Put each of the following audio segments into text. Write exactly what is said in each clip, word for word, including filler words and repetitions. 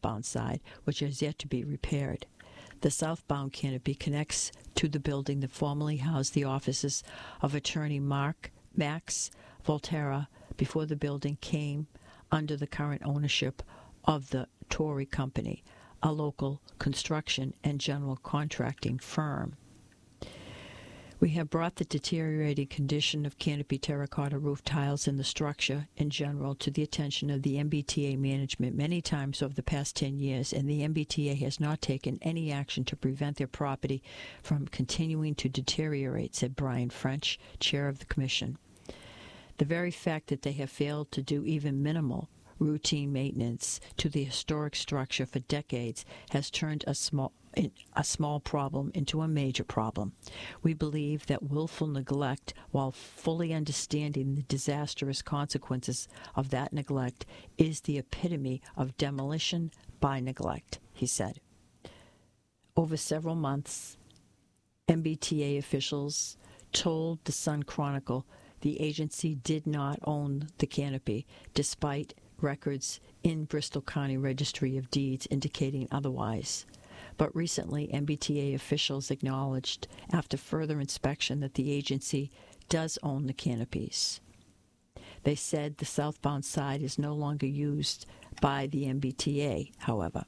southbound side, which has yet to be repaired. The southbound canopy connects to the building that formerly housed the offices of attorney Mark Max Volterra before the building came under the current ownership of the Torrey Company, a local construction and general contracting firm. We have brought the deteriorating condition of canopy terracotta roof tiles in the structure in general to the attention of the M B T A management many times over the past ten years, and the M B T A has not taken any action to prevent their property from continuing to deteriorate, said Brian French, chair of the commission. The very fact that they have failed to do even minimal routine maintenance to the historic structure for decades has turned a small a small problem into a major problem. We believe that willful neglect, while fully understanding the disastrous consequences of that neglect, is the epitome of demolition by neglect, he said. Over several months, M B T A officials told the Sun Chronicle the agency did not own the canopy, despite records in Bristol County Registry of Deeds indicating otherwise. But recently, M B T A officials acknowledged, after further inspection, that the agency does own the canopies. They said the southbound side is no longer used by the M B T A, however.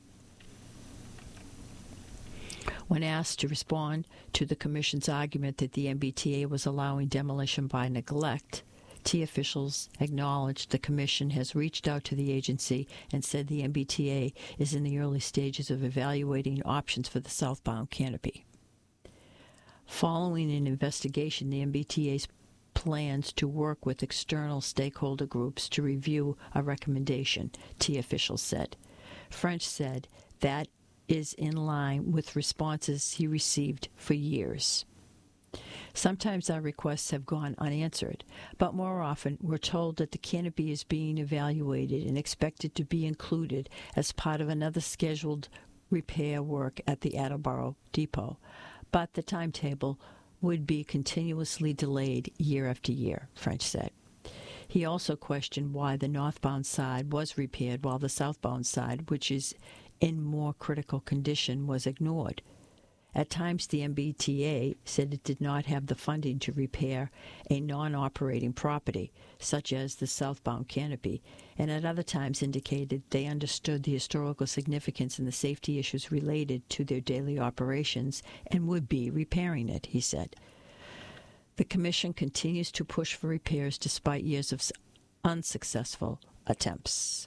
When asked to respond to the Commission's argument that the M B T A was allowing demolition by neglect, T officials acknowledged the Commission has reached out to the agency and said the M B T A is in the early stages of evaluating options for the southbound canopy. Following an investigation, the M B T A's plans to work with external stakeholder groups to review a recommendation, T officials said. French said that is in line with responses he received for years. Sometimes our requests have gone unanswered, but more often we're told that the canopy is being evaluated and expected to be included as part of another scheduled repair work at the Attleboro Depot, but the timetable would be continuously delayed year after year, French said. He also questioned why the northbound side was repaired while the southbound side, which is in more critical condition, was ignored. At times, the M B T A said it did not have the funding to repair a non-operating property, such as the southbound canopy, and at other times indicated they understood the historical significance and the safety issues related to their daily operations and would be repairing it, he said. The Commission continues to push for repairs despite years of unsuccessful attempts.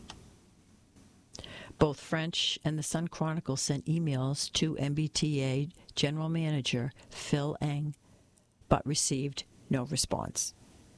Both French and the Sun Chronicle sent emails to M B T A General Manager Phil Eng, but received no response.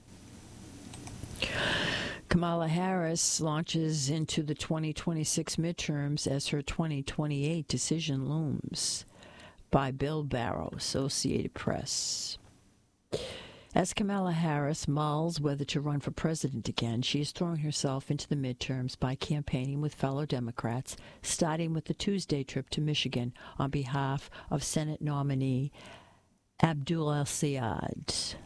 Kamala Harris launches into the twenty twenty-six midterms as her twenty twenty-eight decision looms. By Bill Barrow, Associated Press. As Kamala Harris mulls whether to run for president again, she is throwing herself into the midterms by campaigning with fellow Democrats, starting with the Tuesday trip to Michigan on behalf of Senate nominee Abdul El-Sayed.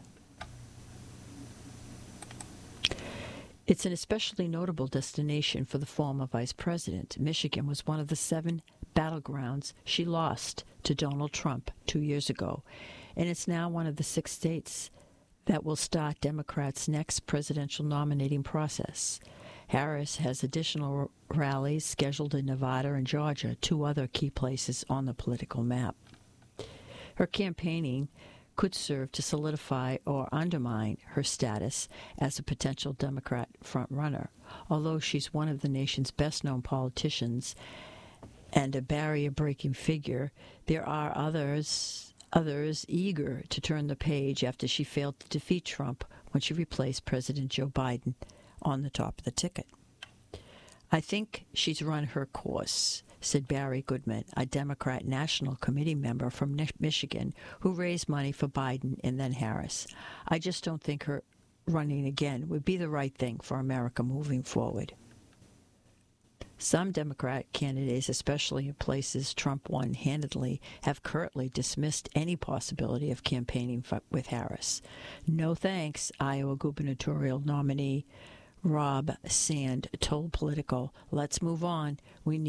It's an especially notable destination for the former vice president. Michigan was one of the seven battlegrounds she lost to Donald Trump two years ago, and it's now one of the six states that will start Democrats' next presidential nominating process. Harris has additional rallies scheduled in Nevada and Georgia, two other key places on the political map. Her campaigning could serve to solidify or undermine her status as a potential Democrat frontrunner. Although she's one of the nation's best-known politicians and a barrier-breaking figure, there are others others eager to turn the page after she failed to defeat Trump when she replaced President Joe Biden on the top of the ticket. I think she's run her course, said Barry Goodman, a Democrat National Committee member from Michigan who raised money for Biden and then Harris. I just don't think her running again would be the right thing for America moving forward. Some Democrat candidates, especially in places Trump won handedly, have curtly dismissed any possibility of campaigning for, with Harris. No thanks, Iowa gubernatorial nominee Rob Sand told Politico. Let's move on. We need